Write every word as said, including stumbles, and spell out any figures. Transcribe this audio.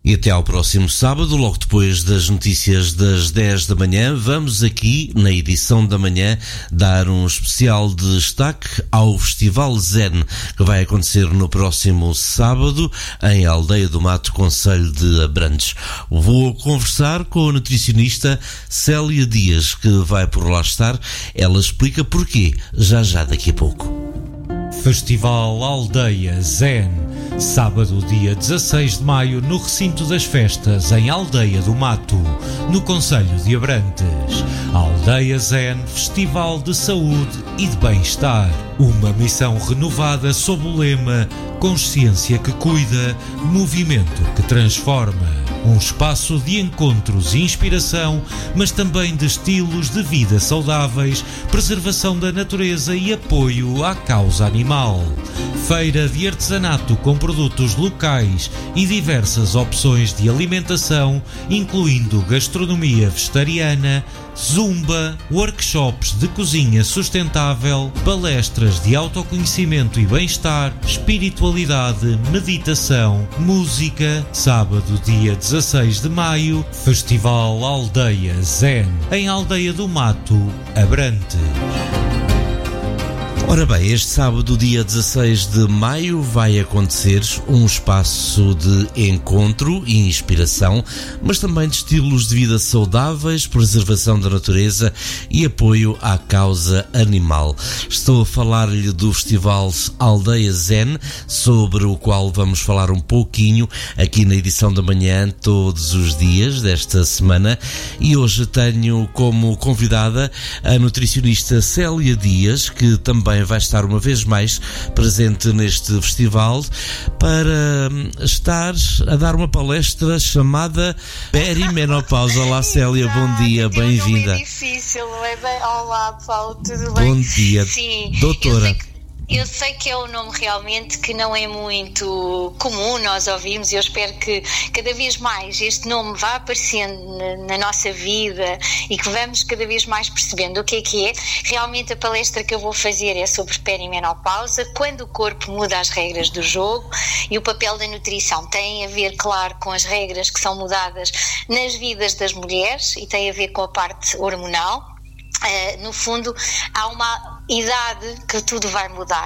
E até ao próximo sábado, logo depois das notícias das dez da manhã, vamos aqui, na edição da manhã, dar um especial destaque ao Festival Zen, que vai acontecer no próximo sábado, em Aldeia do Mato, concelho de Abrantes. Vou conversar com a nutricionista Célia Dias, que vai por lá estar. Ela explica porquê, já já daqui a pouco. Festival Aldeia Zen, sábado dia dezasseis de maio, no recinto das festas, em Aldeia do Mato, no concelho de Abrantes. Aldeia Zen, festival de saúde e de bem-estar. Uma missão renovada sob o lema Consciência que cuida, movimento que transforma. Um espaço de encontros e inspiração, mas também de estilos de vida saudáveis, preservação da natureza e apoio à causa animal. Feira de artesanato com produtos locais e diversas opções de alimentação, incluindo gastronomia vegetariana, zumba, workshops de cozinha sustentável, palestras de autoconhecimento e bem-estar, espiritualidade, meditação, música. Sábado, dia dezasseis de maio, Festival Aldeia Zen, em Aldeia do Mato, Abrantes. Ora bem, este sábado, dia dezasseis de maio, vai acontecer um espaço de encontro e inspiração, mas também de estilos de vida saudáveis, preservação da natureza e apoio à causa animal. Estou a falar-lhe do Festival Aldeia Zen, sobre o qual vamos falar um pouquinho aqui na edição da manhã, todos os dias desta semana, e hoje tenho como convidada a nutricionista Célia Dias, que também vai estar uma vez mais presente neste festival para estar a dar uma palestra chamada Perimenopausa. Olá Célia, bom dia, bem-vinda. É difícil, não é bem? Olá Paulo, tudo bem? Bom dia, sim, doutora. Eu sei que é um nome realmente que não é muito comum nós ouvirmos, e eu espero que cada vez mais este nome vá aparecendo na, na nossa vida e que vamos cada vez mais percebendo o que é que é. Realmente a palestra que eu vou fazer é sobre perimenopausa, quando o corpo muda as regras do jogo, e o papel da nutrição tem a ver, claro, com as regras que são mudadas nas vidas das mulheres e tem a ver com a parte hormonal. Uh, no fundo, há uma idade que tudo vai mudar.